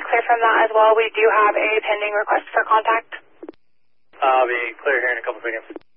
clear from that as well. We do have a pending request for contact. I'll be clear here in a couple seconds.